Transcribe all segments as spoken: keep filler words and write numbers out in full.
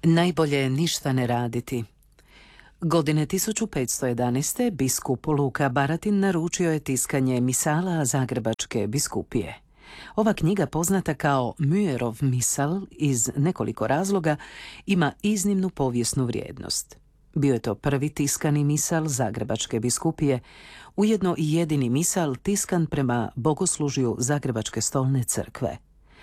Najbolje je ništa ne raditi. Godine tisuću petsto jedanaeste. biskup Luka Baratin naručio je tiskanje misala Zagrebačke biskupije. Ova knjiga, poznata kao Müllerov misal iz nekoliko razloga, ima iznimnu povijesnu vrijednost. Bio je to prvi tiskani misal Zagrebačke biskupije, ujedno i jedini misal tiskan prema bogoslužju Zagrebačke stolne crkve.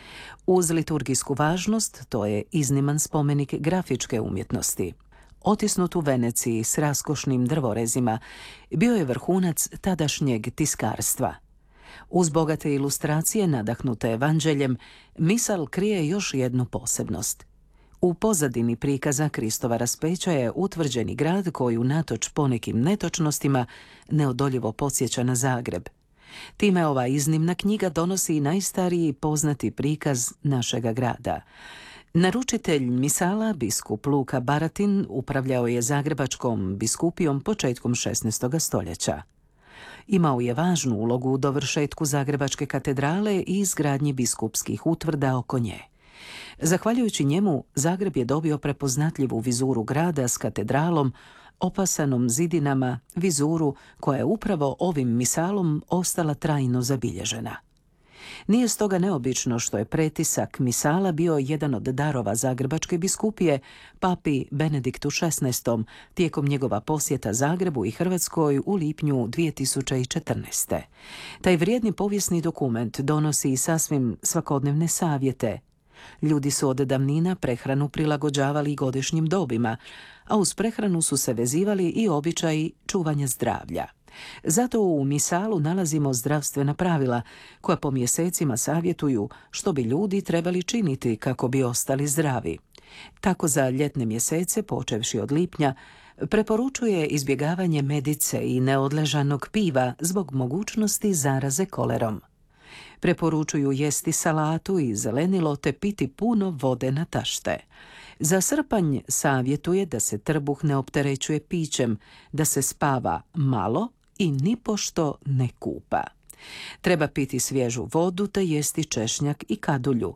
Uz liturgijsku važnost, to je izniman spomenik grafičke umjetnosti. Otisnut u Veneciji s raskošnim drvorezima, bio je vrhunac tadašnjeg tiskarstva. Uz bogate ilustracije nadahnute evanđeljem, misal krije još jednu posebnost. U pozadini prikaza Kristova raspeća je utvrđeni grad koji unatoč ponekim netočnostima neodoljivo podsjeća na Zagreb. Time ova iznimna knjiga donosi i najstariji poznati prikaz našega grada. Naručitelj misala, biskup Luka Baratin, upravljao je Zagrebačkom biskupijom početkom šesnaestog stoljeća. Imao je važnu ulogu u dovršetku Zagrebačke katedrale i izgradnji biskupskih utvrda oko nje. Zahvaljujući njemu, Zagreb je dobio prepoznatljivu vizuru grada s katedralom, opasanom zidinama, vizuru koja je upravo ovim misalom ostala trajno zabilježena. Nije stoga neobično što je pretisak misala bio jedan od darova Zagrebačke biskupije papi Benediktu šesnaestom tijekom njegova posjeta Zagrebu i Hrvatskoj u lipnju dvije tisuće četrnaeste. Taj vrijedni povijesni dokument donosi i sasvim svakodnevne savjete. Ljudi su od davnina prehranu prilagođavali godišnjim dobima, a uz prehranu su se vezivali i običaji čuvanja zdravlja. Zato u misalu nalazimo zdravstvena pravila koja po mjesecima savjetuju što bi ljudi trebali činiti kako bi ostali zdravi. Tako za ljetne mjesece, počevši od lipnja, preporučuje izbjegavanje medice i neodležanog piva zbog mogućnosti zaraze kolerom. Preporučuju jesti salatu i zelenilo te piti puno vode na tašte. Za srpanj savjetuje da se trbuh ne opterećuje pićem, da se spava malo i nipošto ne kupa. Treba piti svježu vodu te jesti češnjak i kadulju.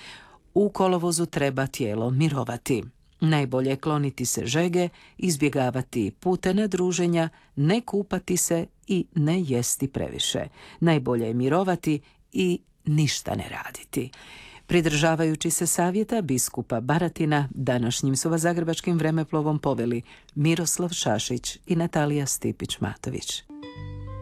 U kolovozu treba tijelo mirovati. Najbolje je kloniti se žege, izbjegavati putena druženja, ne kupati se i ne jesti previše. Najbolje je mirovati i ništa ne raditi. Pridržavajući se savjeta biskupa Baratina, današnjim su vas zagrebačkim vremeplovom poveli Miroslav Šašić i Natalija Stipić-Matović.